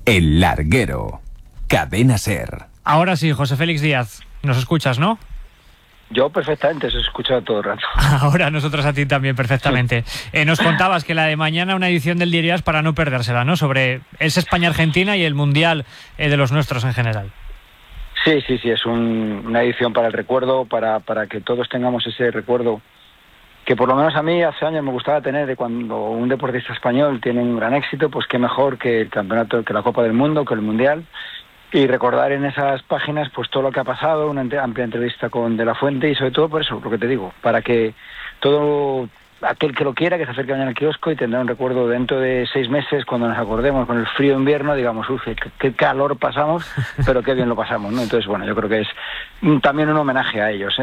El Larguero. Cadena SER. Ahora sí, José Félix Díaz. Nos escuchas, ¿no? Yo perfectamente, se escucha todo el rato. Ahora nosotros a ti también, perfectamente. Nos contabas que la de mañana una edición del Diario AS para no perdérsela, ¿no? Sobre ese España-Argentina y el Mundial de los nuestros en general. Sí, es una edición para el recuerdo, para que todos tengamos ese recuerdo que por lo menos a mí hace años me gustaba tener de cuando un deportista español tiene un gran éxito, pues qué mejor que el campeonato, que la Copa del Mundo, que el Mundial. Y recordar en esas páginas pues todo lo que ha pasado, una amplia entrevista con De la Fuente y sobre todo por eso, lo que te digo, para que todo aquel que lo quiera, que se acerque mañana al kiosco y tendrá un recuerdo dentro de 6 meses, cuando nos acordemos con el frío invierno, digamos, qué calor pasamos, pero qué bien lo pasamos, ¿no? Entonces, bueno, yo creo que es también un homenaje a ellos,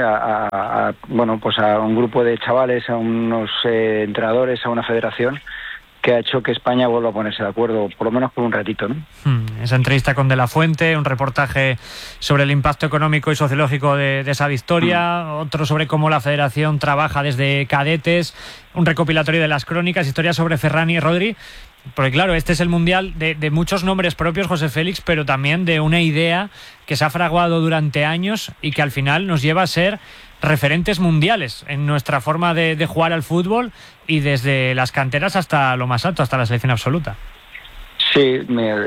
bueno, pues a un grupo de chavales, a unos entrenadores, a una federación que ha hecho que España vuelva a ponerse de acuerdo, por lo menos por un ratito, ¿no? Esa entrevista con De la Fuente, un reportaje sobre el impacto económico y sociológico de esa victoria, otro sobre cómo la Federación trabaja desde cadetes, un recopilatorio de las crónicas, historias sobre Ferran y Rodri, porque claro, este es el Mundial de muchos nombres propios, José Félix, pero también de una idea que se ha fraguado durante años y que al final nos lleva a ser referentes mundiales en nuestra forma de jugar al fútbol y desde las canteras hasta lo más alto, hasta la selección absoluta. Sí,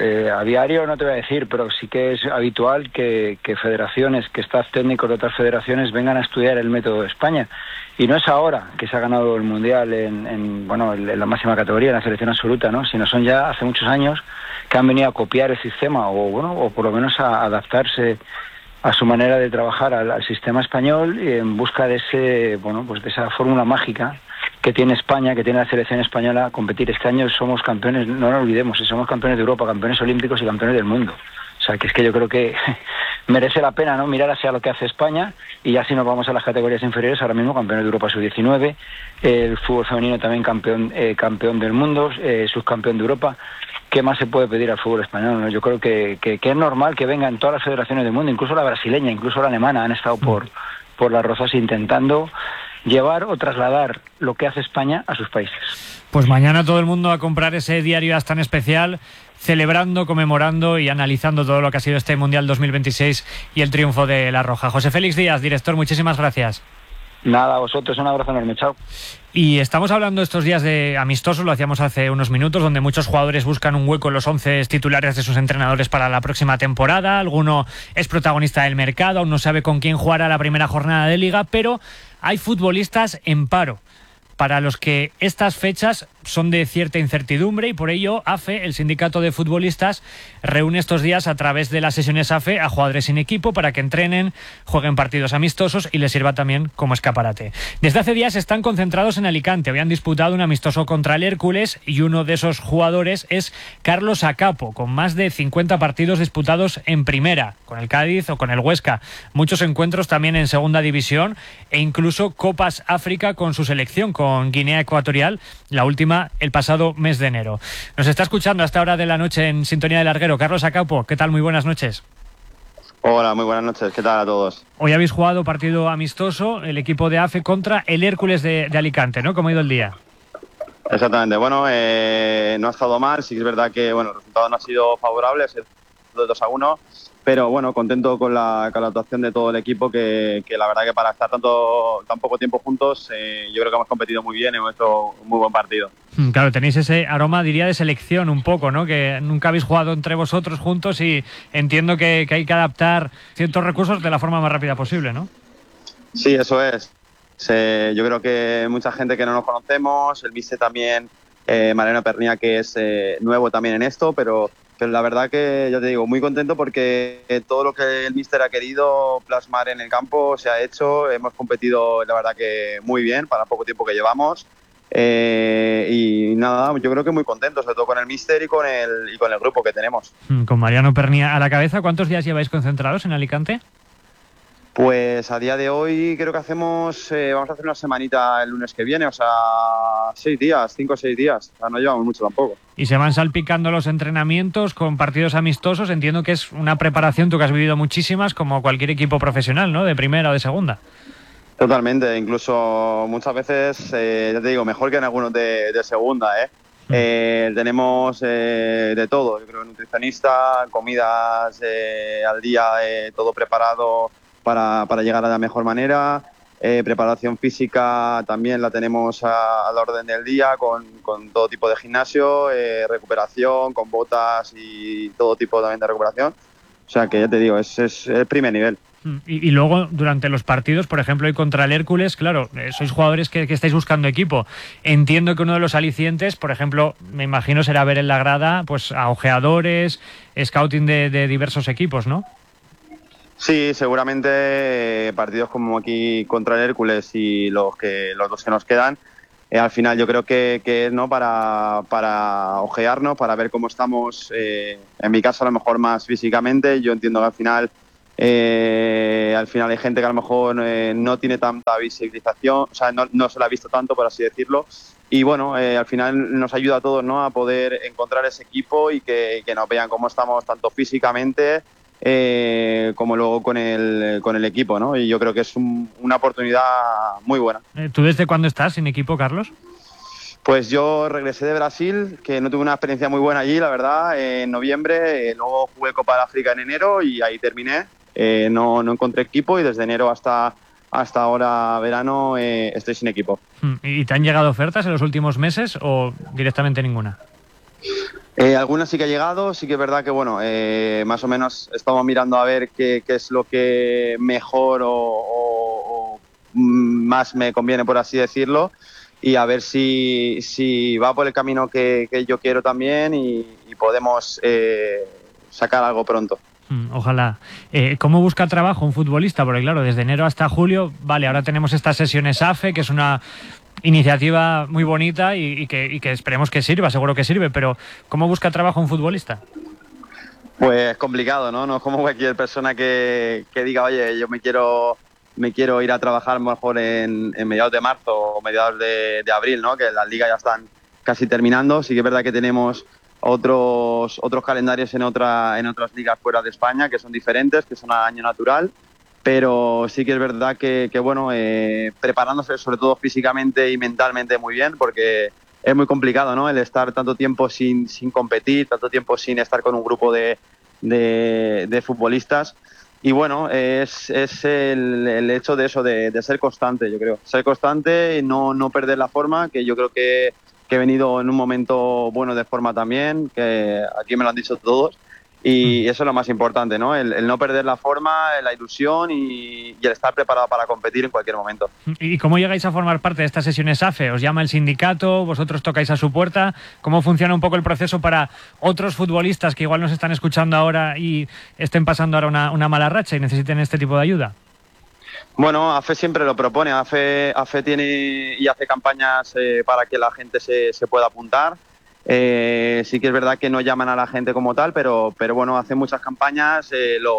a diario no te voy a decir, pero sí que es habitual que federaciones, que staff técnicos de otras federaciones vengan a estudiar el método de España. Y no es ahora que se ha ganado el Mundial en la máxima categoría, en la selección absoluta, ¿no? Sino son ya hace muchos años que han venido a copiar el sistema o por lo menos a adaptarse a su manera de trabajar al sistema español y en busca de ese, pues de esa fórmula mágica que tiene España, que tiene la selección española a competir. Este año somos campeones, no lo olvidemos, somos campeones de Europa, campeones olímpicos y campeones del mundo. O sea, que es que yo creo que merece la pena, ¿no?, mirar hacia lo que hace España. Y ya si nos vamos a las categorías inferiores, ahora mismo campeones de Europa sub-19, el fútbol femenino también campeón del mundo, subcampeón de Europa. ¿Qué más se puede pedir al fútbol español, ¿no? Yo creo que es normal que vengan todas las federaciones del mundo, incluso la brasileña, incluso la alemana, han estado por las rozas intentando llevar o trasladar lo que hace España a sus países. Pues mañana todo el mundo a comprar ese Diario AS tan especial, celebrando, conmemorando y analizando todo lo que ha sido este Mundial 2026 y el triunfo de La Roja. José Félix Díaz, director, muchísimas gracias. Nada, a vosotros, un abrazo enorme, chao. Y estamos hablando estos días de amistosos, lo hacíamos hace unos minutos, donde muchos jugadores buscan un hueco en los 11 titulares de sus entrenadores para la próxima temporada. Alguno es protagonista del mercado, aún no sabe con quién jugará la primera jornada de Liga, pero hay futbolistas en paro, para los que estas fechas son de cierta incertidumbre, y por ello AFE, el sindicato de futbolistas, reúne estos días a través de las sesiones AFE a jugadores sin equipo para que entrenen, jueguen partidos amistosos y les sirva también como escaparate. Desde hace días están concentrados en Alicante. Habían disputado un amistoso contra el Hércules y uno de esos jugadores es Carlos Acapo, con más de 50 partidos disputados en primera, con el Cádiz o con el Huesca. Muchos encuentros también en segunda división e incluso Copas África con su selección, con Guinea Ecuatorial, la última el pasado mes de enero. Nos está escuchando a esta hora de la noche en Sintonía del Larguero. Carlos Acapo, ¿qué tal? Muy buenas noches. Hola, muy buenas noches. ¿Qué tal a todos? Hoy habéis jugado partido amistoso, el equipo de AFE contra el Hércules de Alicante, ¿no? ¿Cómo ha ido el día? Exactamente. Bueno, no ha estado mal. Sí que es verdad que el resultado no ha sido favorable, es de 2-1. Pero bueno, contento con la actuación de todo el equipo, que la verdad que para estar tan poco tiempo juntos, yo creo que hemos competido muy bien y hemos hecho un muy buen partido. Claro, tenéis ese aroma, diría, de selección un poco, ¿no? Que nunca habéis jugado entre vosotros juntos y entiendo que hay que adaptar ciertos recursos de la forma más rápida posible, ¿no? Sí, eso es. Yo creo que mucha gente que no nos conocemos, el míster también, Mariano Pernía, que es nuevo también en esto, pero la verdad que, ya te digo, muy contento porque todo lo que el míster ha querido plasmar en el campo se ha hecho. Hemos competido, la verdad que muy bien para el poco tiempo que llevamos. Y nada, yo creo que muy contento, sobre todo con el míster y con el grupo que tenemos. Con Mariano Pernía a la cabeza, ¿cuántos días lleváis concentrados en Alicante? Pues a día de hoy creo que vamos a hacer una semanita el lunes que viene, o sea, 5 o 6 días, o sea, no llevamos mucho tampoco. Y se van salpicando los entrenamientos con partidos amistosos. Entiendo que es una preparación, tú que has vivido muchísimas, como cualquier equipo profesional, ¿no? De primera o de segunda. Totalmente, incluso muchas veces, ya te digo, mejor que en algunos de segunda, Tenemos de todo, yo creo, nutricionista, comidas al día, todo preparado para llegar a la mejor manera. Preparación física también la tenemos a la orden del día con todo tipo de gimnasio, recuperación, con botas y todo tipo también de recuperación. O sea que ya te digo, es el primer nivel. Y luego, durante los partidos, por ejemplo, hoy contra el Hércules, claro, sois jugadores que estáis buscando equipo. Entiendo que uno de los alicientes, por ejemplo, me imagino será ver en la grada pues a ojeadores, scouting de diversos equipos, ¿no? Sí, seguramente partidos como aquí contra el Hércules y los dos que nos quedan, al final yo creo que es, ¿no?, para ojearnos, para ver cómo estamos, en mi caso a lo mejor más físicamente. Yo entiendo que al final hay gente que a lo mejor no tiene tanta visibilización, o sea, no se la ha visto tanto, por así decirlo. Y bueno, al final nos ayuda a todos, ¿no?, a poder encontrar ese equipo y que nos vean cómo estamos tanto físicamente como luego con el equipo, ¿no? Y yo creo que es una oportunidad muy buena. ¿Tú desde cuándo estás sin equipo, Carlos? Pues yo regresé de Brasil, que no tuve una experiencia muy buena allí, la verdad, en noviembre. Luego jugué Copa de África en enero y ahí terminé. No encontré equipo y desde enero hasta ahora verano estoy sin equipo. ¿Y te han llegado ofertas en los últimos meses o directamente ninguna? Algunas sí que ha llegado, sí que es verdad que bueno, más o menos estamos mirando a ver qué es lo que mejor o más me conviene, por así decirlo, y a ver si va por el camino que yo quiero también y podemos sacar algo pronto. Ojalá. ¿Cómo busca trabajo un futbolista? Porque claro, desde enero hasta julio, vale, ahora tenemos estas sesiones AFE, que es una iniciativa muy bonita y que esperemos que sirva, seguro que sirve, pero ¿cómo busca trabajo un futbolista? Pues complicado, ¿no? No es como cualquier persona que diga, oye, yo me quiero ir a trabajar mejor en mediados de marzo o mediados de abril, ¿no? Que las ligas ya están casi terminando. Sí que es verdad que tenemos otros calendarios en otras ligas fuera de España que son diferentes, que son a año natural. Pero sí que es verdad que bueno, preparándose sobre todo físicamente y mentalmente muy bien, porque es muy complicado, ¿no?, el estar tanto tiempo sin competir, tanto tiempo sin estar con un grupo de futbolistas. Y bueno, es el hecho de eso, de ser constante, yo creo. Ser constante y no perder la forma, que yo creo que he venido en un momento bueno de forma también, que aquí me lo han dicho todos. Y eso es lo más importante, ¿no? El no perder la forma, la ilusión y el estar preparado para competir en cualquier momento. ¿Y cómo llegáis a formar parte de estas sesiones AFE? ¿Os llama el sindicato? ¿Vosotros tocáis a su puerta? ¿Cómo funciona un poco el proceso para otros futbolistas que igual nos están escuchando ahora y estén pasando ahora una mala racha y necesiten este tipo de ayuda? Bueno, AFE siempre lo propone. AFE tiene y hace campañas para que la gente se pueda apuntar. Sí que es verdad que no llaman a la gente como tal, pero bueno, hacen muchas campañas,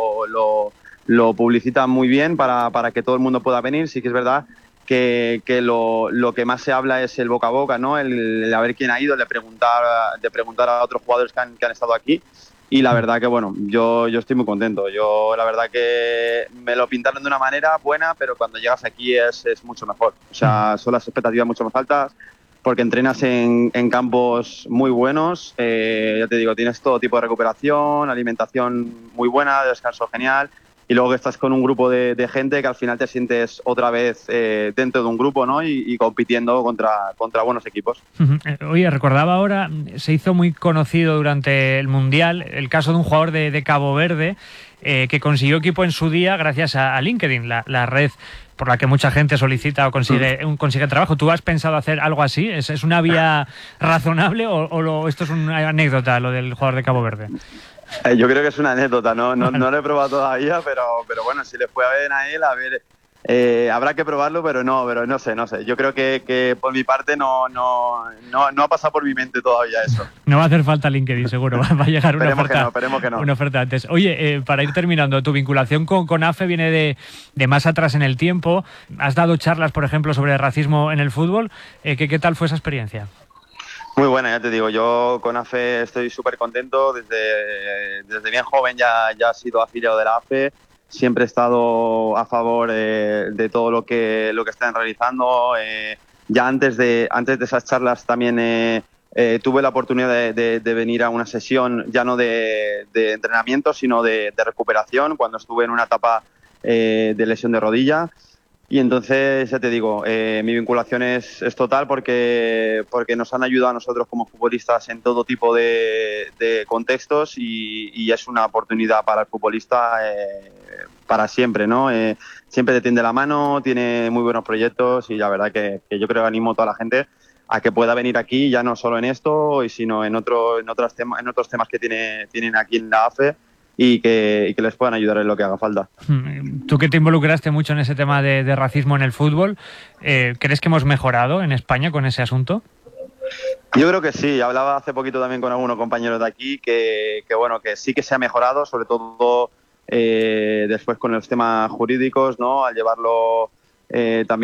lo publicitan muy bien para que todo el mundo pueda venir. Sí que es verdad que lo que más se habla es el boca a boca, ¿no? El a ver quién ha ido, de preguntar a otros jugadores que han estado aquí. Y la verdad que bueno, yo estoy muy contento. Yo la verdad que me lo pintaron de una manera buena, pero cuando llegas aquí es mucho mejor. O sea, son las expectativas mucho más altas, porque entrenas en campos muy buenos, ya te digo, tienes todo tipo de recuperación, alimentación muy buena, descanso genial, y luego que estás con un grupo de gente que al final te sientes otra vez dentro de un grupo, ¿no? Y compitiendo contra buenos equipos. Oye, recordaba ahora, se hizo muy conocido durante el Mundial el caso de un jugador de Cabo Verde que consiguió equipo en su día gracias a LinkedIn, la red por la que mucha gente solicita o consigue trabajo. ¿Tú has pensado hacer algo así? ¿Es una vía razonable o esto es una anécdota, lo del jugador de Cabo Verde? Yo creo que es una anécdota, no lo he probado todavía, pero bueno, si le fue a ver a él, a ver, habrá que probarlo, pero no sé. Yo creo que por mi parte no ha pasado por mi mente todavía eso. No va a hacer falta LinkedIn, seguro. Va a llegar una oferta. Esperemos que no. Una oferta antes. Oye, para ir terminando, tu vinculación con AFE viene de más atrás en el tiempo. Has dado charlas, por ejemplo, sobre racismo en el fútbol. ¿Qué tal fue esa experiencia? Muy buena, ya te digo, yo con AFE estoy súper contento, desde bien joven ya he sido afiliado de la AFE, siempre he estado a favor de todo lo que están realizando, ya antes de esas charlas también tuve la oportunidad de venir a una sesión ya no de entrenamiento, sino de recuperación, cuando estuve en una etapa de lesión de rodilla. Y entonces, ya te digo, mi vinculación es total porque nos han ayudado a nosotros como futbolistas en todo tipo de contextos y es una oportunidad para el futbolista para siempre, ¿no? Siempre te tiende la mano, tiene muy buenos proyectos y la verdad que yo creo que animo a toda la gente a que pueda venir aquí, ya no solo en esto, sino en otros temas que tienen aquí en la AFE y que les puedan ayudar en lo que haga falta. Tú que te involucraste mucho en ese tema de racismo en el fútbol, ¿crees que hemos mejorado en España con ese asunto? Yo creo que sí. Hablaba hace poquito también con algunos compañeros de aquí que bueno, que sí que se ha mejorado, sobre todo después con los temas jurídicos, ¿no? Al llevarlo también